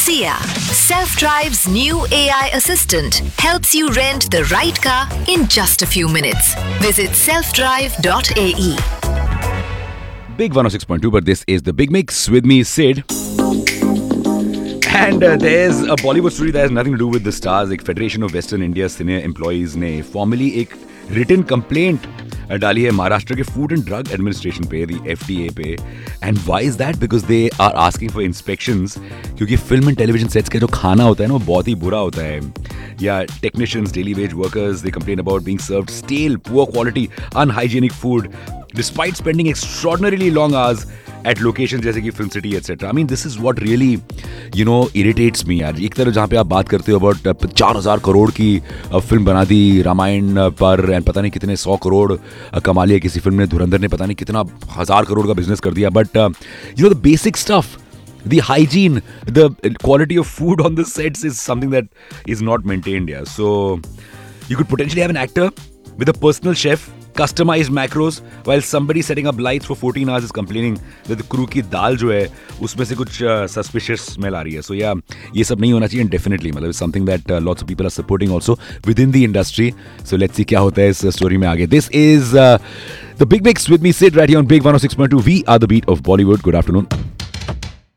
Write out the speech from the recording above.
Sia, Self-Drive's new AI assistant, helps you rent the right car in just a few minutes. Visit selfdrive.ae. Big 106.2, but this is the Big Mix with me, Sid. And there's a Bollywood story that has nothing to do with the stars. एक Federation of Western India senior employees ने formally एक written complaint डाली है महाराष्ट्र के Food and Drug Administration पे, the FDA पे. And why is that? Because they are asking for inspections. क्योंकि film and television sets का जो खाना होता है ना वो बहुत ही बुरा होता है. Yeah, technicians, daily wage workers, they complain about being served stale, poor quality, unhygienic food, despite spending extraordinarily long hours at locations जैसे कि Film City, etc. I mean, this is what really, irritates me यार. एक तरफ जहाँ पे आप बात करते हो about 4,000 करोड़ की फिल्म बना दी रामायण पर, and पता नहीं कितने 100 करोड़ कमा लिया किसी फिल्म ने, धुरंधर ने पता नहीं कितना 1,000 करोड़ का बिजनेस कर दिया. But the basic stuff, the hygiene, the quality of food on the sets is something that is not maintained. Yeah. So you could potentially have an actor with a personal chef, customized macros, while somebody setting up lights for 14 hours is complaining that the crew की दाल जो है उसमें से कुछ suspicious smell आ रही है. So yeah, ये सब नहीं होना चाहिए, and definitely मतलब it's something that lots of people are supporting also within the industry. So let's see क्या होता है इस story में आगे. This is the Big Mix with me, Sid, right here on Big 106.2. We are the beat of Bollywood. Good afternoon.